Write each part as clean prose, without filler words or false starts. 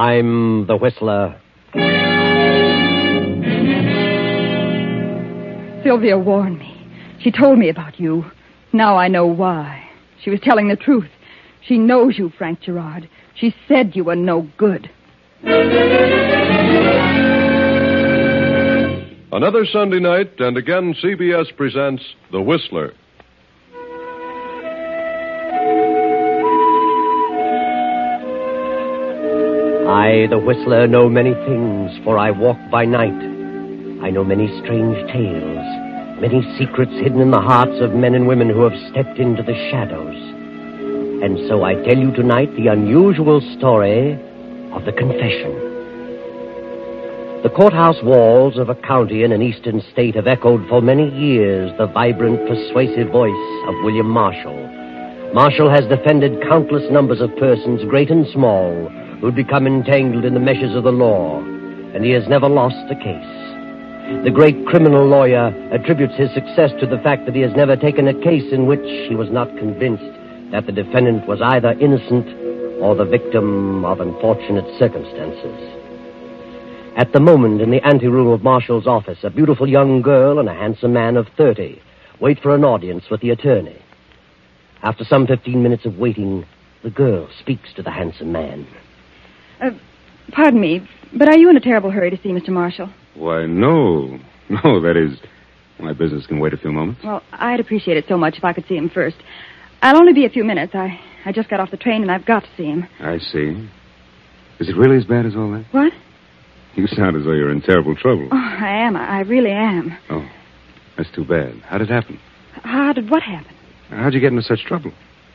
I'm the Whistler. Sylvia warned me. She told me about you. Now I know why. She was telling the truth. She knows you, Frank Gerard. She said you were no good. Another Sunday night, and again CBS presents The Whistler. I, the Whistler, know many things, for I walk by night. I know many strange tales, many secrets hidden in the hearts of men and women who have stepped into the shadows. And so I tell you tonight the unusual story of the confession. The courthouse walls of a county in an eastern state have echoed for many years the vibrant, persuasive voice of William Marshall. Marshall has defended countless numbers of persons, great and small, who'd become entangled in the meshes of the law, and he has never lost a case. The great criminal lawyer attributes his success to the fact that he has never taken a case in which he was not convinced that the defendant was either innocent or the victim of unfortunate circumstances. At the moment, in the anteroom of Marshall's office, a beautiful young girl and a handsome man of 30 wait for an audience with the attorney. After some 15 minutes of waiting, the girl speaks to the handsome man. Pardon me, but are you in a terrible hurry to see Mr. Marshall? Why, no. No, that is, my business can wait a few moments. Well, I'd appreciate it so much if I could see him first. I'll only be a few minutes. I just got off the train and I've got to see him. I see. Is it really as bad as all that? What? You sound as though you're in terrible trouble. Oh, I am. I really am. Oh, that's too bad. How did it happen? How did what happen? How'd you get into such trouble?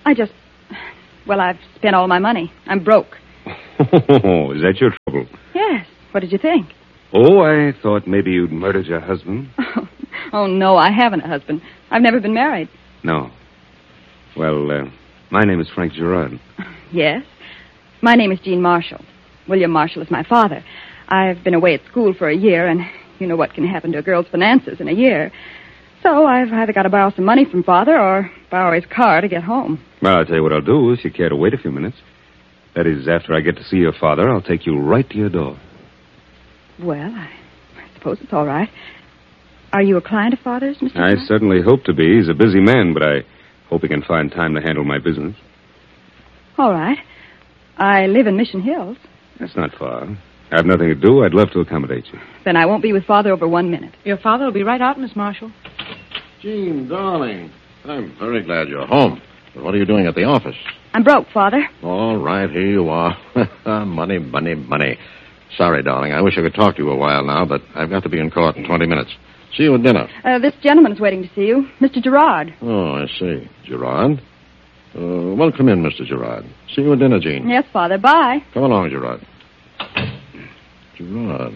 Well, I've spent all my money. I'm broke. Oh, is that your trouble? Yes. What did you think? Oh, I thought maybe you'd murdered your husband. Oh, no, I haven't a husband. I've never been married. No. Well, my name is Frank Gerard. Yes. My name is Jean Marshall. William Marshall is my father. I've been away at school for a year, and you know what can happen to a girl's finances in a year. So I've either got to borrow some money from Father or borrow his car to get home. Well, I'll tell you what I'll do if you care to wait a few minutes. That is, after I get to see your father, I'll take you right to your door. Well, I suppose it's all right. Are you a client of Father's, Mr. I John? certainly hope to be. He's a busy man, but I hope he can find time to handle my business. All right. I live in Mission Hills. That's not far. I have nothing to do. I'd love to accommodate you. Then I won't be with Father over 1 minute. Your father will be right out, Miss Marshall. Jean, darling, I'm very glad you're home. But what are you doing at the office? I'm broke, Father. All right, here you are. Money, money, money. Sorry, darling. I wish I could talk to you a while now, but I've got to be in court in 20 minutes. See you at dinner. This gentleman is waiting to see you, Mr. Gerard. Oh, I see. Gerard? Well, come in, Mr. Gerard. See you at dinner, Jean. Yes, Father. Bye. Come along, Gerard. Gerard.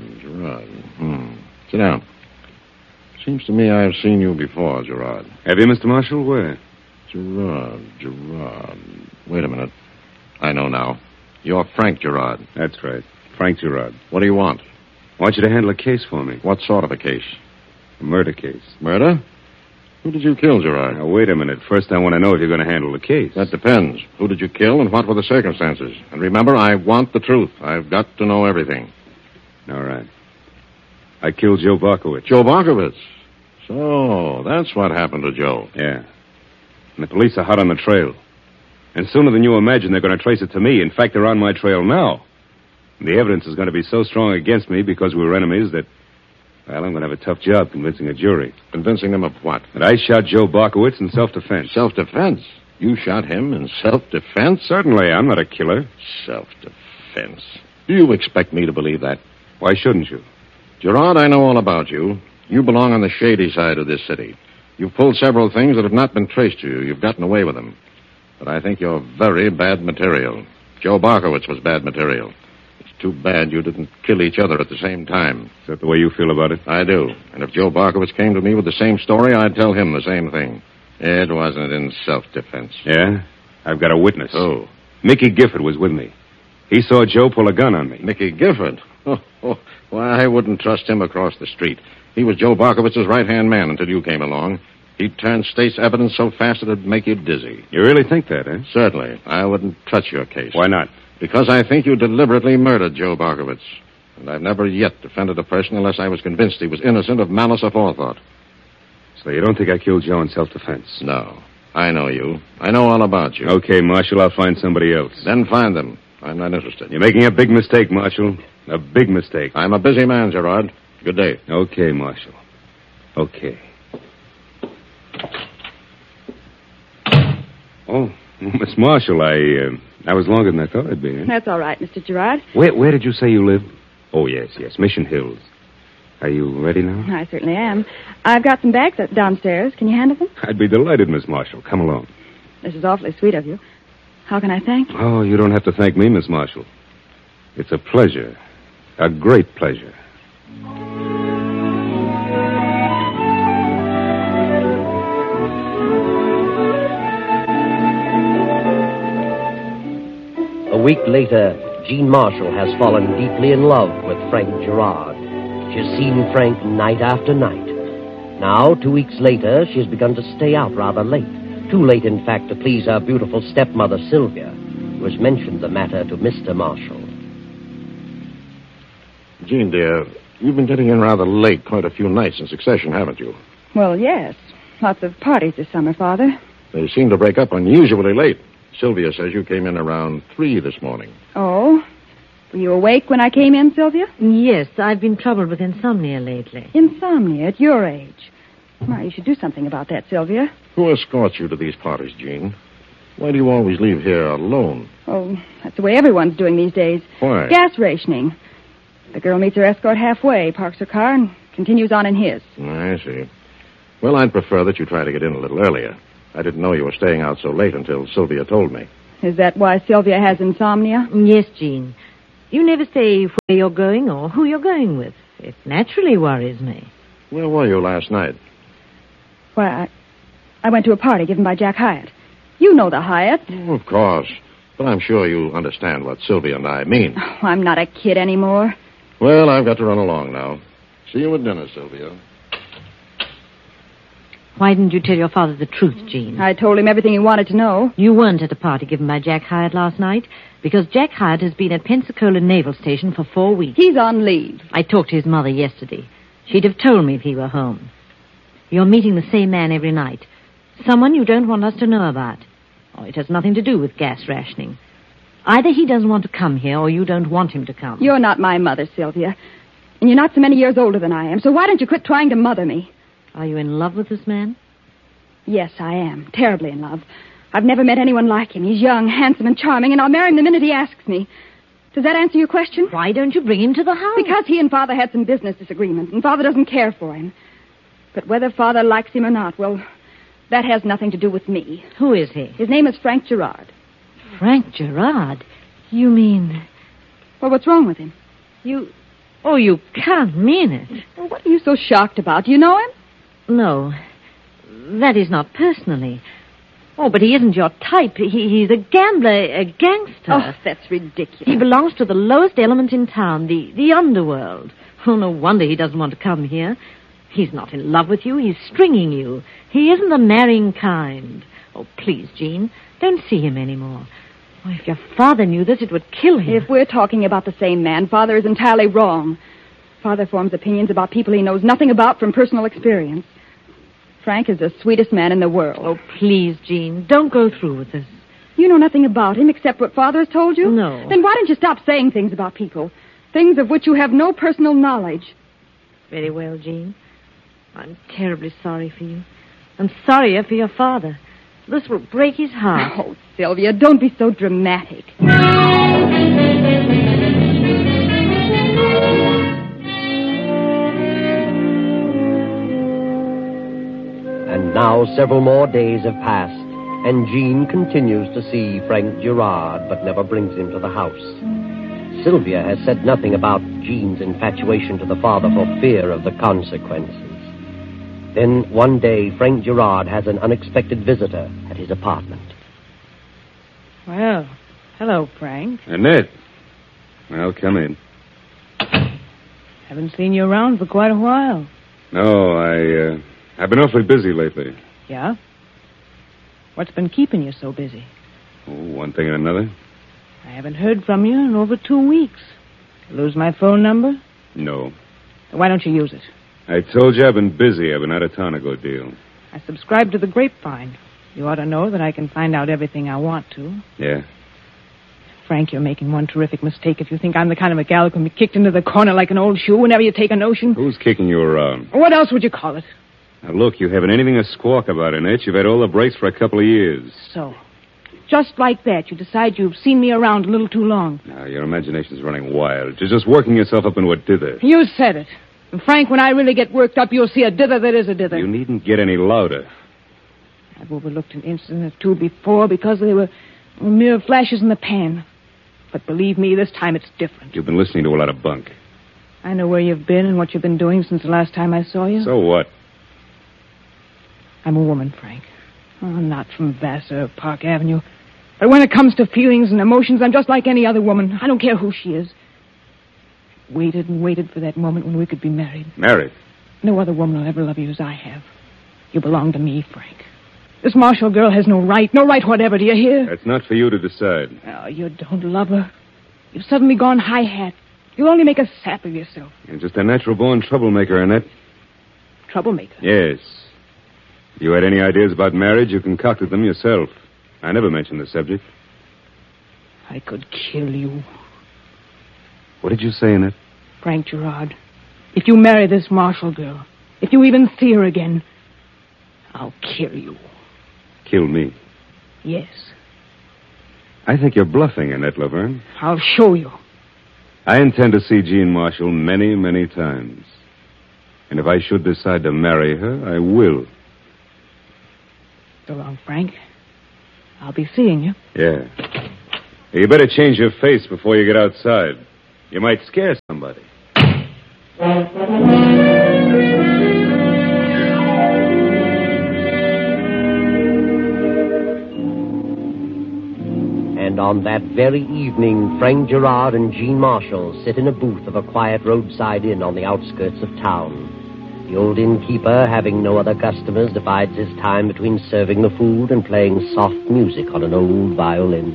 Sit down. Seems to me I've seen you before, Gerard. Have you, Mr. Marshall? Where? Gerard. Wait a minute. I know now. You're Frank Gerard. That's right. Frank Gerard. What do you want? I want you to handle a case for me. What sort of a case? A murder case. Murder? Who did you kill, Gerard? Now, wait a minute. First, I want to know if you're going to handle the case. That depends. Who did you kill and what were the circumstances? And remember, I want the truth. I've got to know everything. All right. I killed Joe Barkowitz. Joe Barkowitz? So, that's what happened to Joe. Yeah. And the police are hot on the trail. And sooner than you imagine, they're going to trace it to me. In fact, they're on my trail now. And the evidence is going to be so strong against me because we were enemies that, well, I'm going to have a tough job convincing a jury. Convincing them of what? That I shot Joe Barkowitz in self-defense. Self-defense? You shot him in self-defense? Certainly, I'm not a killer. Self-defense. Do you expect me to believe that? Why shouldn't you? Gerard, I know all about you. You belong on the shady side of this city. You've pulled several things that have not been traced to you. You've gotten away with them. But I think you're very bad material. Joe Barkowitz was bad material. It's too bad you didn't kill each other at the same time. Is that the way you feel about it? I do. And if Joe Barkowitz came to me with the same story, I'd tell him the same thing. It wasn't in self-defense. Yeah? I've got a witness. Oh. Mickey Gifford was with me. He saw Joe pull a gun on me. Mickey Gifford? Why, I wouldn't trust him across the street. He was Joe Barkowitz's right-hand man until you came along. He'd turn state's evidence so fast it'd make you dizzy. You really think that, eh? Certainly. I wouldn't touch your case. Why not? Because I think you deliberately murdered Joe Barkowitz. And I've never yet defended a person unless I was convinced he was innocent of malice aforethought. So you don't think I killed Joe in self-defense? No. I know you. I know all about you. Okay, Marshal, I'll find somebody else. Then find them. I'm not interested. You're making a big mistake, Marshal. A big mistake. I'm a busy man, Gerard. Good day. Okay, Marshal. Okay. Oh, Miss Marshall, I was longer than I thought I'd be. Eh? That's all right, Mr. Gerard. Where did you say you live? Oh, yes, Mission Hills. Are you ready now? I certainly am. I've got some bags downstairs. Can you handle them? I'd be delighted, Miss Marshall. Come along. This is awfully sweet of you. How can I thank you? Oh, you don't have to thank me, Miss Marshall. It's a pleasure. A great pleasure. A week later, Jean Marshall has fallen deeply in love with Frank Gerard. She's seen Frank night after night. Now, 2 weeks later, she has begun to stay out rather late. Too late, in fact, to please her beautiful stepmother, Sylvia, who has mentioned the matter to Mr. Marshall. Jean, dear, you've been getting in rather late quite a few nights in succession, haven't you? Well, yes. Lots of parties this summer, Father. They seem to break up unusually late. Sylvia says you came in around 3 this morning. Oh? Were you awake when I came in, Sylvia? Yes, I've been troubled with insomnia lately. Insomnia at your age. Why, you should do something about that, Sylvia. Who escorts you to these parties, Jean? Why do you always leave here alone? Oh, that's the way everyone's doing these days. Why? Gas rationing. The girl meets her escort halfway, parks her car, and continues on in his. I see. Well, I'd prefer that you try to get in a little earlier. I didn't know you were staying out so late until Sylvia told me. Is that why Sylvia has insomnia? Yes, Jean. You never say where you're going or who you're going with. It naturally worries me. Where were you last night? Why, I went to a party given by Jack Hyatt. You know the Hyatt. Oh, of course. But I'm sure you understand what Sylvia and I mean. Oh, I'm not a kid anymore. Well, I've got to run along now. See you at dinner, Sylvia. Why didn't you tell your father the truth, Jean? I told him everything he wanted to know. You weren't at a party given by Jack Hyatt last night because Jack Hyatt has been at Pensacola Naval Station for 4 weeks. He's on leave. I talked to his mother yesterday. She'd have told me if he were home. You're meeting the same man every night. Someone you don't want us to know about. Oh, it has nothing to do with gas rationing. Either he doesn't want to come here or you don't want him to come. You're not my mother, Sylvia. And you're not so many years older than I am, so why don't you quit trying to mother me? Are you in love with this man? Yes, I am. Terribly in love. I've never met anyone like him. He's young, handsome, and charming, and I'll marry him the minute he asks me. Does that answer your question? Why don't you bring him to the house? Because he and Father had some business disagreements, and Father doesn't care for him. But whether Father likes him or not, well, that has nothing to do with me. Who is he? His name is Frank Gerard. Frank Gerard? You mean... Well, what's wrong with him? Oh, you can't mean it. Well, what are you so shocked about? Do you know him? No. That is not personally. Oh, but he isn't your type. He's a gambler, a gangster. Oh, that's ridiculous. He belongs to the lowest element in town, the underworld. Oh, no wonder he doesn't want to come here. He's not in love with you. He's stringing you. He isn't the marrying kind. Oh, please, Jean, don't see him anymore. Oh, if your father knew this, it would kill him. If we're talking about the same man, Father is entirely wrong. Father forms opinions about people he knows nothing about from personal experience. Frank is the sweetest man in the world. Oh, please, Jean, don't go through with this. You know nothing about him except what Father has told you? No. Then why don't you stop saying things about people? Things of which you have no personal knowledge. Very well, Jean. I'm terribly sorry for you. I'm sorrier for your father. This will break his heart. Oh, Sylvia, don't be so dramatic. And now several more days have passed, and Jean continues to see Frank Gerard, but never brings him to the house. Sylvia has said nothing about Jean's infatuation to the father for fear of the consequences. Then, one day, Frank Gerard has an unexpected visitor at his apartment. Well, hello, Frank. Annette. Well, come in. Haven't seen you around for quite a while. No, I've been awfully busy lately. Yeah? What's been keeping you so busy? Oh, one thing and another? I haven't heard from you in over 2 weeks. Lose my phone number? No. Why don't you use it? I told you I've been busy. I've been out of town a good deal. I subscribe to the Grapevine. You ought to know that I can find out everything I want to. Yeah? Frank, you're making one terrific mistake if you think I'm the kind of a gal who can be kicked into the corner like an old shoe whenever you take a notion. Who's kicking you around? What else would you call it? Now, look, you haven't anything to squawk about, Annette. You've had all the breaks for a couple of years. So, just like that, you decide you've seen me around a little too long. Now, your imagination's running wild. You're just working yourself up into a dither. You said it. And Frank, when I really get worked up, you'll see a dither that is a dither. You needn't get any louder. I've overlooked an incident or two before because they were mere flashes in the pan. But believe me, this time it's different. You've been listening to a lot of bunk. I know where you've been and what you've been doing since the last time I saw you. So what? I'm a woman, Frank. Oh, not from Vassar or Park Avenue. But when it comes to feelings and emotions, I'm just like any other woman. I don't care who she is. Waited and waited for that moment when we could be married. Married? No other woman will ever love you as I have. You belong to me, Frank. This Marshall girl has no right whatever, do you hear? That's not for you to decide. Oh, you don't love her. You've suddenly gone high hat. You'll only make a sap of yourself. You're just a natural-born troublemaker, Annette. Troublemaker? Yes. If you had any ideas about marriage, you concocted them yourself. I never mentioned the subject. I could kill you. What did you say, Annette? Frank Gerard, if you marry this Marshall girl, if you even see her again, I'll kill you. Kill me? Yes. I think you're bluffing, Annette Laverne. I'll show you. I intend to see Jean Marshall many, many times. And if I should decide to marry her, I will. So long, Frank. I'll be seeing you. Yeah. You better change your face before you get outside. You might scare somebody. And on that very evening, Frank Gerard and Jean Marshall sit in a booth of a quiet roadside inn on the outskirts of town. The old innkeeper, having no other customers, divides his time between serving the food and playing soft music on an old violin.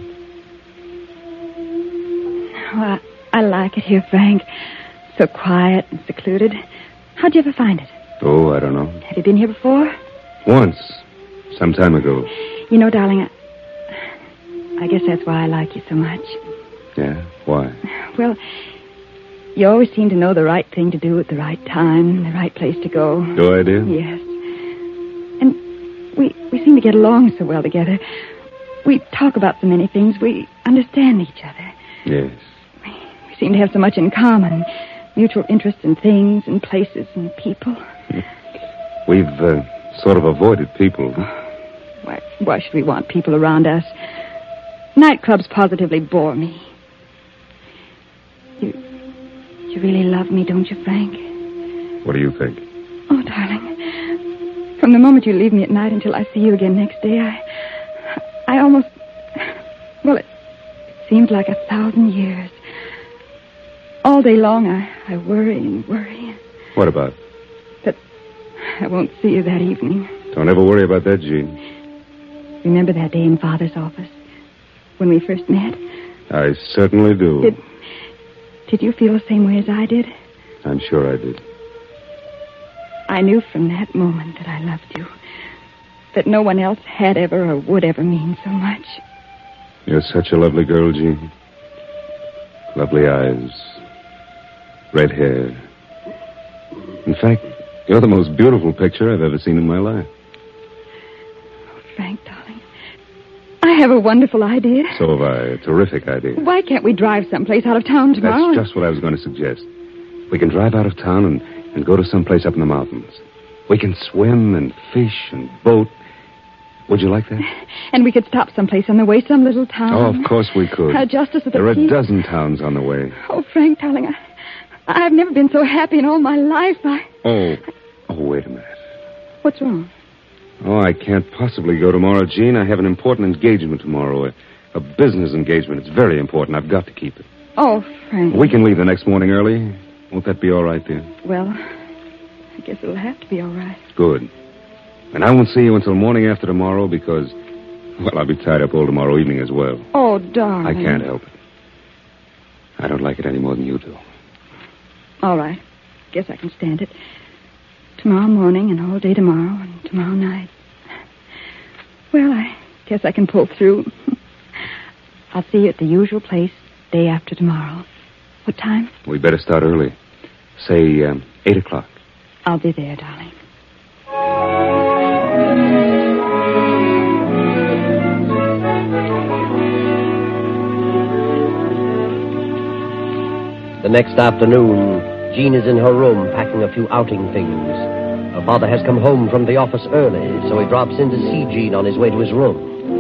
Oh, I like it here, Frank. So quiet and secluded. How'd you ever find it? Oh, I don't know. Have you been here before? Once. Some time ago. You know, darling, I guess that's why I like you so much. Yeah? Why? Well, you always seem to know the right thing to do at the right time, the right place to go. Do I, dear? Yes. And we seem to get along so well together. We talk about so many things. We understand each other. Yes. We seem to have so much in common. Mutual interest in things and places and people. We've sort of avoided people. Why should we want people around us? Nightclubs positively bore me. You really love me, don't you, Frank? What do you think? Oh, darling. From the moment you leave me at night until I see you again next day, I almost... Well, it seems like 1,000 years. All day long, I worry and worry. What about? That I won't see you that evening. Don't ever worry about that, Jean. Remember that day in Father's office? When we first met? I certainly do. Did you feel the same way as I did? I'm sure I did. I knew from that moment that I loved you. That no one else had ever or would ever mean so much. You're such a lovely girl, Jean. Lovely eyes. Red hair. In fact, you're the most beautiful picture I've ever seen in my life. Oh, Frank, darling. I have a wonderful idea. So have I. A terrific idea. Why can't we drive someplace out of town tomorrow? That's just what I was going to suggest. We can drive out of town and go to someplace up in the mountains. We can swim and fish and boat. Would you like that? And we could stop someplace on the way, some little town. Oh, of course we could. Justice of the There are peace. a dozen towns on the way. Oh, Frank, darling, I've never been so happy in all my life. Oh, wait a minute. What's wrong? Oh, I can't possibly go tomorrow, Jean. I have an important engagement tomorrow. A business engagement. It's very important. I've got to keep it. Oh, Frank. We can leave the next morning early. Won't that be all right, dear? Well, I guess it'll have to be all right. Good. And I won't see you until morning after tomorrow because, well, I'll be tied up all tomorrow evening as well. Oh, darling. I can't help it. I don't like it any more than you do. All right. Guess I can stand it. Tomorrow morning and all day tomorrow and tomorrow night. Well, I guess I can pull through. I'll see you at the usual place day after tomorrow. What time? We better start early. Say, 8 o'clock. I'll be there, darling. The next afternoon, Jean is in her room packing a few outing things. Her father has come home from the office early, so he drops in to see Jean on his way to his room.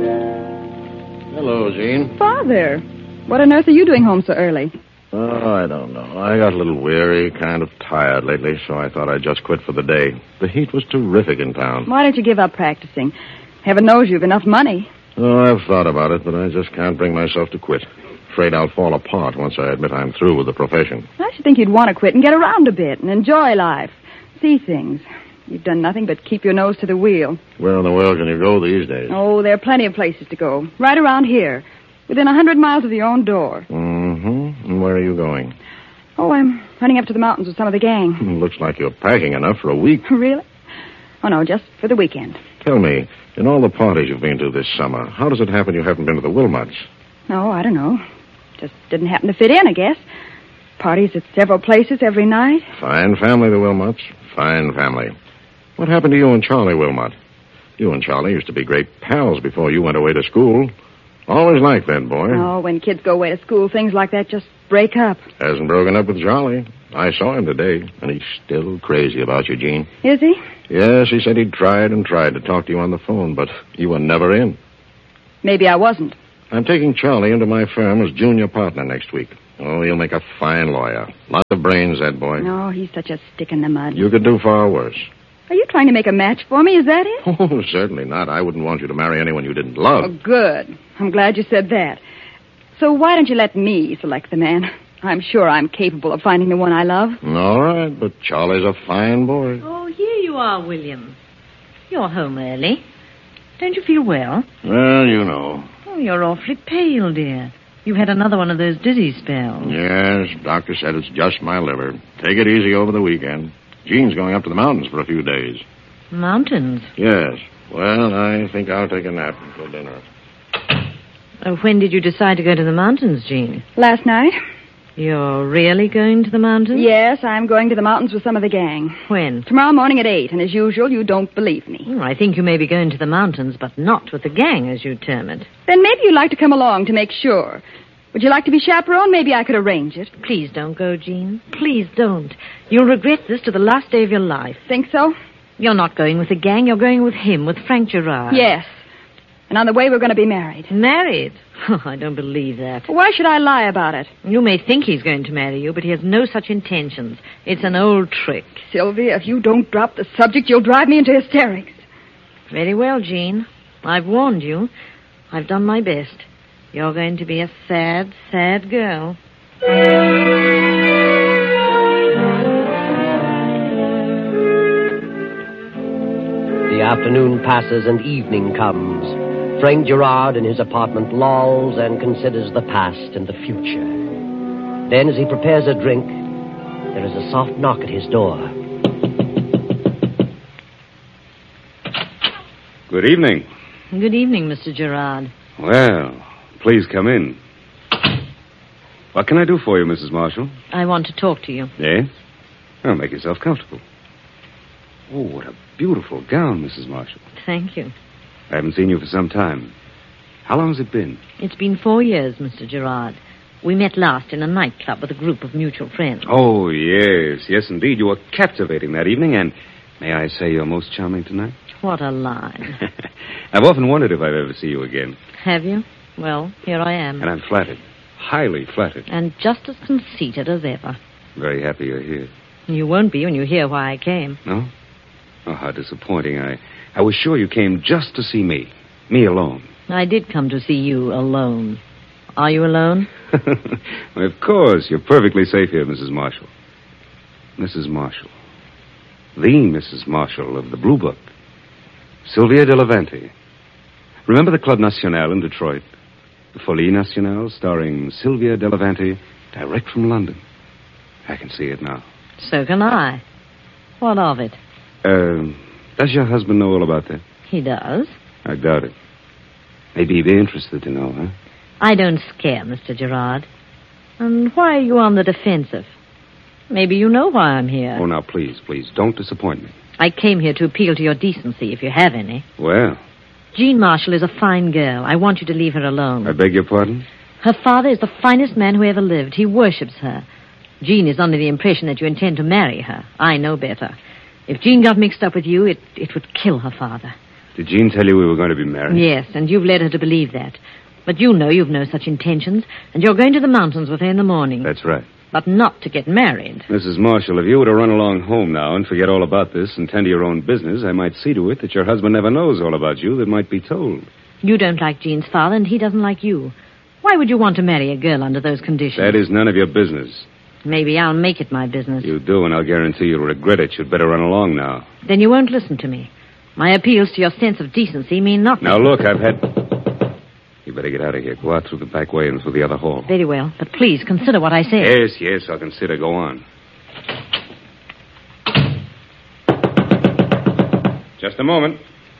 Hello, Jean. Father, what on earth are you doing home so early? Oh, I don't know. I got a little weary, kind of tired lately, so I thought I'd just quit for the day. The heat was terrific in town. Why don't you give up practicing? Heaven knows you've enough money. Oh, I've thought about it, but I just can't bring myself to quit. Afraid I'll fall apart once I admit I'm through with the profession. I should think you'd want to quit and get around a bit and enjoy life. See things. You've done nothing but keep your nose to the wheel. Where in the world can you go these days? Oh, there are plenty of places to go. Right around here. Within 100 miles of your own door. Mm-hmm. And where are you going? Oh, I'm running up to the mountains with some of the gang. Looks like you're packing enough for a week. Really? Oh, no, just for the weekend. Tell me, in all the parties you've been to this summer, how does it happen you haven't been to the Wilmots? No, I don't know. Just didn't happen to fit in, I guess. Parties at several places every night. Fine family, the Wilmots. Fine family. What happened to you and Charlie Wilmot? You and Charlie used to be great pals before you went away to school. Always liked that boy. Oh, when kids go away to school, things like that just break up. Hasn't broken up with Charlie. I saw him today, and he's still crazy about you, Jean. Is he? Yes, he said he tried and tried to talk to you on the phone, but you were never in. Maybe I wasn't. I'm taking Charlie into my firm as junior partner next week. Oh, he'll make a fine lawyer. Lots of brains, that boy. No, he's such a stick in the mud. You could do far worse. Are you trying to make a match for me? Is that it? Oh, certainly not. I wouldn't want you to marry anyone you didn't love. Oh, good. I'm glad you said that. So why don't you let me select the man? I'm sure I'm capable of finding the one I love. All right, but Charlie's a fine boy. Oh, here you are, William. You're home early. Don't you feel well? Well, you know. Oh, you're awfully pale, dear. You had another one of those dizzy spells. Yes, doctor said it's just my liver. Take it easy over the weekend. Jean's going up to the mountains for a few days. Mountains? Yes. Well, I think I'll take a nap until dinner. Oh, when did you decide to go to the mountains, Jean? Last night? You're really going to the mountains? Yes, I'm going to the mountains with some of the gang. When? Tomorrow morning at 8, and as usual, you don't believe me. Oh, I think you may be going to the mountains, but not with the gang, as you term it. Then maybe you'd like to come along to make sure. Would you like to be chaperone? Maybe I could arrange it. Please don't go, Jean. Please don't. You'll regret this to the last day of your life. Think so? You're not going with the gang. You're going with him, with Frank Gerard. Yes. And on the way, we're going to be married. Married? Oh, I don't believe that. Why should I lie about it? You may think he's going to marry you, but he has no such intentions. It's an old trick. Sylvia, if you don't drop the subject, you'll drive me into hysterics. Very well, Jean. I've warned you. I've done my best. You're going to be a sad, sad girl. The afternoon passes and evening comes. Frank Gerard in his apartment lolls and considers the past and the future. Then, as he prepares a drink, there is a soft knock at his door. Good evening. Good evening, Mr. Gerard. Well, please come in. What can I do for you, Mrs. Marshall? I want to talk to you. Yes? Well, make yourself comfortable. Oh, what a beautiful gown, Mrs. Marshall. Thank you. I haven't seen you for some time. How long has it been? It's been 4 years, Mr. Gerard. We met last in a nightclub with a group of mutual friends. Oh, yes. Yes, indeed. You were captivating that evening, and may I say you're most charming tonight? What a line. I've often wondered if I'd ever see you again. Have you? Well, here I am. And I'm flattered. Highly flattered. And just as conceited as ever. Very happy you're here. You won't be when you hear why I came. No? Oh, how disappointing. I was sure you came just to see me. Me alone. I did come to see you alone. Are you alone? Well, of course. You're perfectly safe here, Mrs. Marshall. Mrs. Marshall. The Mrs. Marshall of the Blue Book. Sylvia de Levante. Remember the Club National in Detroit? The Folie Nationale, starring Sylvia de Levante, direct from London. I can see it now. So can I. What of it? Does your husband know all about that? He does. I doubt it. Maybe he'd be interested to know, huh? I don't scare, Mr. Gerard. And why are you on the defensive? Maybe you know why I'm here. Oh, now, please, don't disappoint me. I came here to appeal to your decency, if you have any. Well, Jean Marshall is a fine girl. I want you to leave her alone. I beg your pardon? Her father is the finest man who ever lived. He worships her. Jean is under the impression that you intend to marry her. I know better. If Jean got mixed up with you, it would kill her father. Did Jean tell you we were going to be married? Yes, and you've led her to believe that. But you know you've no such intentions, and you're going to the mountains with her in the morning. That's right. But not to get married. Mrs. Marshall, if you were to run along home now and forget all about this and tend to your own business, I might see to it that your husband never knows all about you that might be told. You don't like Jean's father, and he doesn't like you. Why would you want to marry a girl under those conditions? That is none of your business. Maybe I'll make it my business. You do, and I'll guarantee you'll regret it. You'd better run along now. Then you won't listen to me. My appeals to your sense of decency mean nothing. Now, look, I've had... You better get out of here. Go out through the back way and through the other hall. Very well, but please consider what I say. Yes, I'll consider. Go on. Just a moment.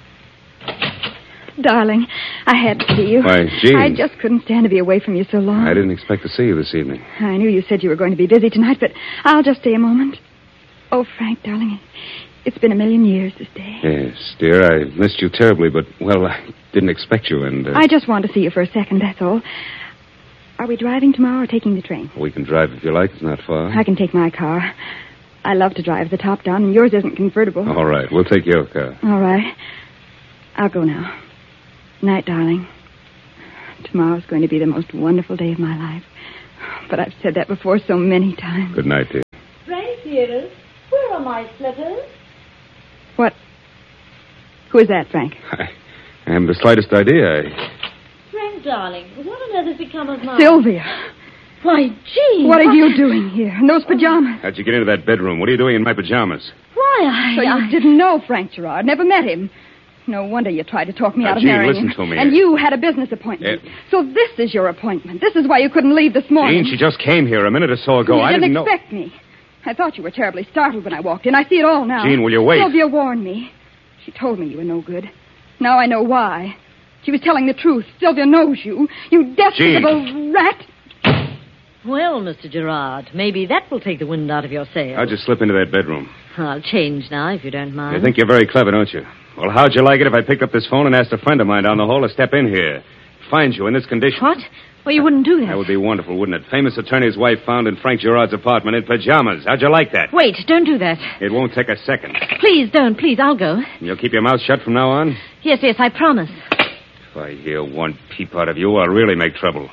Darling, I had to see you. Why, Jean. I just couldn't stand to be away from you so long. I didn't expect to see you this evening. I knew you said you were going to be busy tonight, but I'll just stay a moment. Oh, Frank, darling, it's been a million years this day. Yes, dear, I missed you terribly, but, well, I didn't expect you, and... I just wanted to see you for a second, that's all. Are we driving tomorrow or taking the train? We can drive if you like. It's not far. I can take my car. I love to drive the top down, and yours isn't convertible. All right, we'll take your car. All right. I'll go now. Night, darling. Tomorrow's going to be the most wonderful day of my life. But I've said that before so many times. Good night, dear. Frank, dearest, where are my slippers? What? Who is that, Frank? I haven't the slightest idea. Frank, darling, what on earth has become of my... Sylvia! Why, Jean! What are you doing here in those pajamas? How'd you get into that bedroom? What are you doing in my pajamas? Why, So you didn't know Frank Gerard, never met him. No wonder you tried to talk me Now, out of Jean, marrying listen him. to me. And you had a business appointment. So this is your appointment. This is why you couldn't leave this morning. Jean, she just came here a minute or so ago. You I didn't know... expect me. I thought you were terribly startled when I walked in. I see it all now. Jean, will you wait? Sylvia warned me. She told me you were no good. Now I know why. She was telling the truth. Sylvia knows you. You despicable rat. Well, Mr. Gerard, maybe that will take the wind out of your sails. How'd you slip into that bedroom? I'll change now, if you don't mind. You think you're very clever, don't you? Well, how'd you like it if I picked up this phone and asked a friend of mine down the hall to step in here? Find you in this condition. What? Well, you wouldn't do that. That would be wonderful, wouldn't it? Famous attorney's wife found in Frank Gerard's apartment in pajamas. How'd you like that? Wait, don't do that. It won't take a second. Please don't. Please, I'll go. You'll keep your mouth shut from now on? Yes, I promise. If I hear one peep out of you, I'll really make trouble.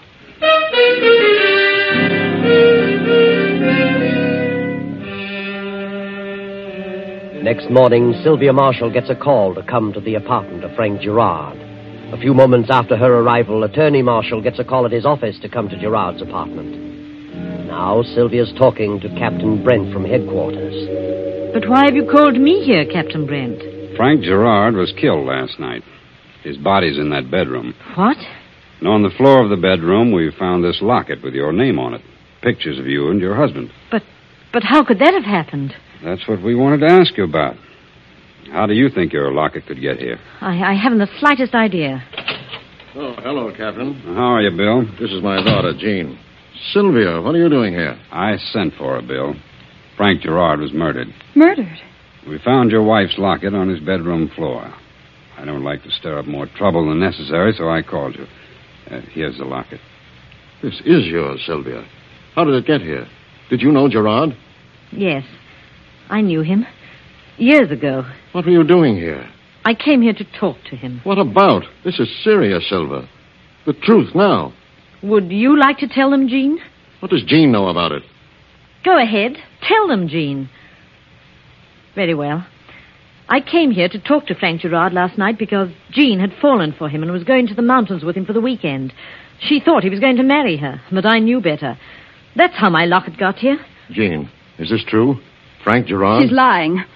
Next morning, Sylvia Marshall gets a call to come to the apartment of Frank Gerard. A few moments after her arrival, Attorney Marshall gets a call at his office to come to Gerard's apartment. Now, Sylvia's talking to Captain Brent from headquarters. But why have you called me here, Captain Brent? Frank Gerard was killed last night. His body's in that bedroom. What? And on the floor of the bedroom, we found this locket with your name on it. Pictures of you and your husband. But how could that have happened? That's what we wanted to ask you about. How do you think your locket could get here? I haven't the slightest idea. Oh, hello, Captain. How are you, Bill? This is my daughter, Jean. Sylvia, what are you doing here? I sent for her, Bill. Frank Gerard was murdered. Murdered? We found your wife's locket on his bedroom floor. I don't like to stir up more trouble than necessary, so I called you. Here's the locket. This is yours, Sylvia. How did it get here? Did you know Gerard? Yes. I knew him. Years ago. What were you doing here? I came here to talk to him. What about? This is serious, Sylvia. The truth now. Would you like to tell them, Jean? What does Jean know about it? Go ahead. Tell them, Jean. Very well. I came here to talk to Frank Gerard last night because Jean had fallen for him and was going to the mountains with him for the weekend. She thought he was going to marry her, but I knew better. That's how my locket got here. Jean, is this true? Frank Gerard? He's lying.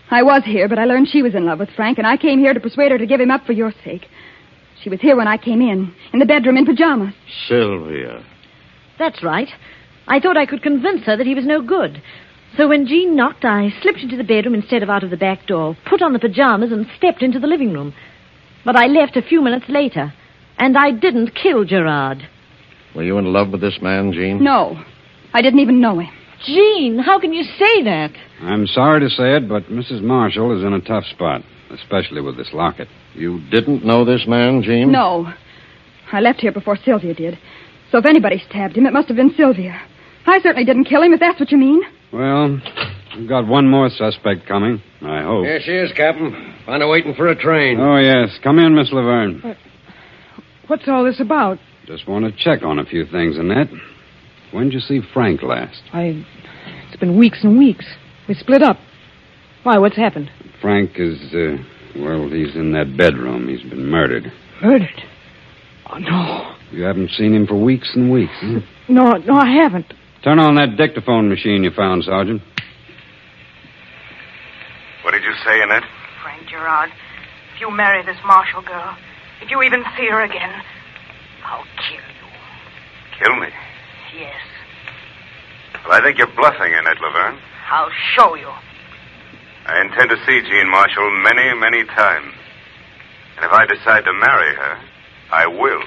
I was here, but I learned she was in love with Frank, and I came here to persuade her to give him up for your sake. She was here when I came in the bedroom in pajamas. Sylvia. That's right. I thought I could convince her that he was no good. So when Jean knocked, I slipped into the bedroom instead of out of the back door, put on the pajamas, and stepped into the living room. But I left a few minutes later, and I didn't kill Gerard. Were you in love with this man, Jean? No, I didn't even know him. Jean, how can you say that? I'm sorry to say it, but Mrs. Marshall is in a tough spot, especially with this locket. You didn't know this man, Jean? No. I left here before Sylvia did. So if anybody stabbed him, it must have been Sylvia. I certainly didn't kill him, if that's what you mean. Well, we've got one more suspect coming, I hope. Here she is, Captain. Find her waiting for a train. Oh, yes. Come in, Miss Laverne. What's all this about? Just want to check on a few things, Annette. When did you see Frank last? It's been weeks and weeks. We split up. Why, what's happened? Frank is, he's in that bedroom. He's been murdered. Murdered? Oh, no. You haven't seen him for weeks and weeks, huh? No, I haven't. Turn on that dictaphone machine you found, Sergeant. What did you say, Annette? Frank Gerard, if you marry this Marshall girl, if you even see her again, I'll kill you. Kill me? Yes. Well, I think you're bluffing, Annette Laverne. I'll show you. I intend to see Jean Marshall many, many times. And if I decide to marry her, I will.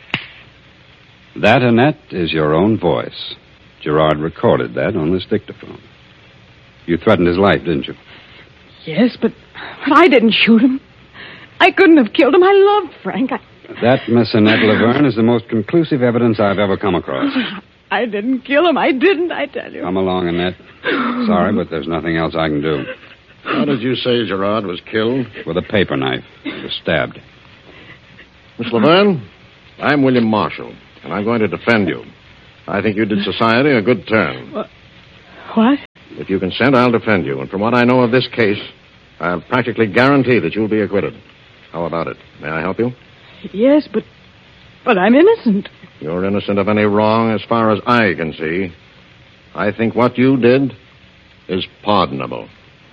That, Annette, is your own voice. Gerard recorded that on this dictaphone. You threatened his life, didn't you? Yes, but I didn't shoot him. I couldn't have killed him. I loved Frank. That, Miss Annette Laverne, is the most conclusive evidence I've ever come across. I didn't kill him. I didn't, I tell you. Come along, Annette. Sorry, but there's nothing else I can do. How did you say Gerard was killed? With a paper knife. He was stabbed. Miss Laverne, I'm William Marshall, and I'm going to defend you. I think you did society a good turn. What? If you consent, I'll defend you. And from what I know of this case, I'll practically guarantee that you'll be acquitted. How about it? May I help you? Yes, but I'm innocent. You're innocent of any wrong as far as I can see. I think what you did is pardonable.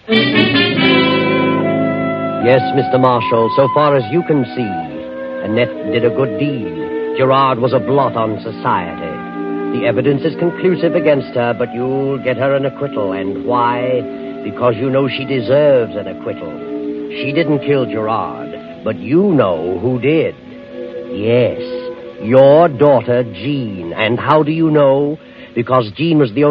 Yes, Mr. Marshall, so far as you can see, Annette did a good deed. Gerard was a blot on society. The evidence is conclusive against her, but you'll get her an acquittal. And why? Because you know she deserves an acquittal. She didn't kill Gerard, but you know who did. Yes, your daughter, Jean. And how do you know? Because Jean was the